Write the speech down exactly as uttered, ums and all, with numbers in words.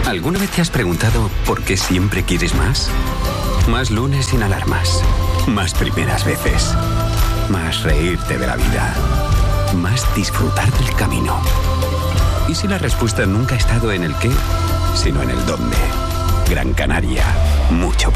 ¿Alguna vez te has preguntado por qué siempre quieres más? Más lunes sin alarmas. Más primeras veces. Más reírte de la vida. Más disfrutar del camino. ¿Y si la respuesta nunca ha estado en el qué, sino en el dónde? Gran Canaria. Mucho